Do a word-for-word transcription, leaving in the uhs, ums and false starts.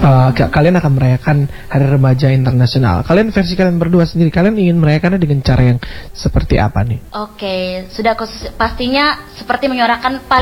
uh, kalian akan merayakan Hari Remaja Internasional. Kalian versi kalian berdua sendiri, kalian ingin merayakannya dengan cara yang seperti apa nih? Oke, sudah khusus, pastinya seperti menyuarakan